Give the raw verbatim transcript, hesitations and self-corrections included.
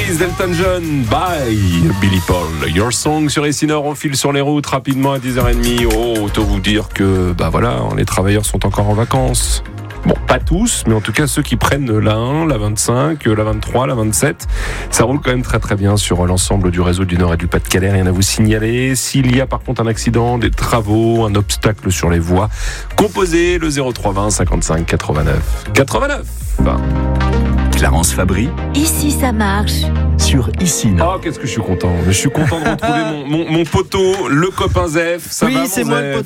Surprise d'Elton John by Billy Paul. Your Song sur Essinor, on file sur les routes rapidement à dix heures trente. Oh, autant vous dire que bah voilà, les travailleurs sont encore en vacances. Bon, pas tous, mais en tout cas ceux qui prennent la un, la vingt-cinq, la vingt-trois, la vingt-sept, ça roule quand même très très bien sur l'ensemble du réseau du Nord et du Pas-de-Calais. Rien à vous signaler. S'il y a par contre un accident, des travaux, un obstacle sur les voies, composez le zéro trois vingt cinquante-cinq quatre-vingt-neuf quatre-vingt-neuf. Enfin, Clarence Fabry. Ici ça marche. Sur Essinor. Oh, qu'est-ce que je suis content. Je suis content de retrouver mon, mon, mon poteau, le copain Zef. Ça Oui, va, mon c'est moi le Zef? poteau.